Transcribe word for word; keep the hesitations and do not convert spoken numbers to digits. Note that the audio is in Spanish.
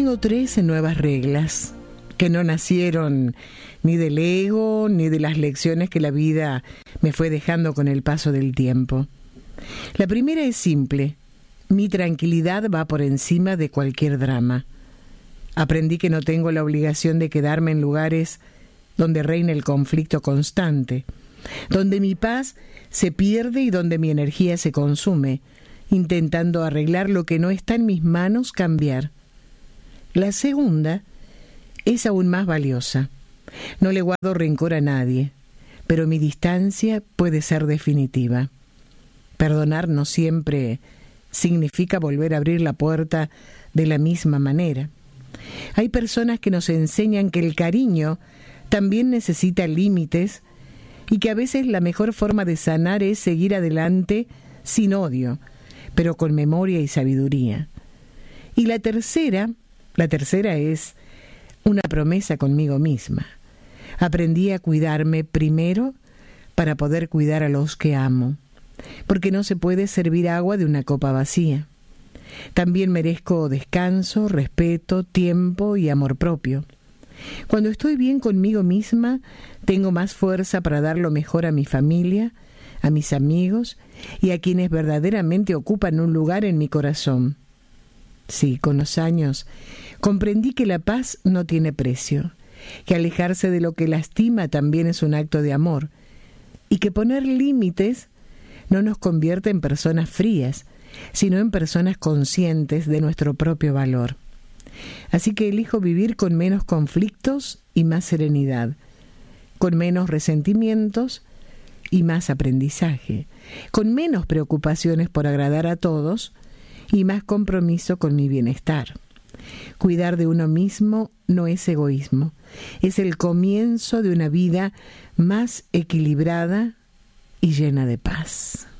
tengo tres nuevas reglas que no nacieron ni del ego ni de las lecciones que la vida me fue dejando con el paso del tiempo. La primera es simple: mi tranquilidad va por encima de cualquier drama. Aprendí que no tengo la obligación de quedarme en lugares donde reina el conflicto constante, donde mi paz se pierde y donde mi energía se consume, intentando arreglar lo que no está en mis manos cambiar. La segunda es aún más valiosa. No le guardo rencor a nadie, pero mi distancia puede ser definitiva. Perdonar no siempre significa volver a abrir la puerta de la misma manera. Hay personas que nos enseñan que el cariño también necesita límites y que a veces la mejor forma de sanar es seguir adelante sin odio, pero con memoria y sabiduría. Y la tercera, la tercera es una promesa conmigo misma. Aprendí a cuidarme primero para poder cuidar a los que amo, porque no se puede servir agua de una copa vacía. También merezco descanso, respeto, tiempo y amor propio. Cuando estoy bien conmigo misma, tengo más fuerza para dar lo mejor a mi familia, a mis amigos y a quienes verdaderamente ocupan un lugar en mi corazón. Sí, con los años comprendí que la paz no tiene precio, que alejarse de lo que lastima también es un acto de amor, y que poner límites no nos convierte en personas frías, sino en personas conscientes de nuestro propio valor. Así que elijo vivir con menos conflictos y más serenidad, con menos resentimientos y más aprendizaje, con menos preocupaciones por agradar a todos y más compromiso con mi bienestar. Cuidar de uno mismo no es egoísmo, es el comienzo de una vida más equilibrada y llena de paz.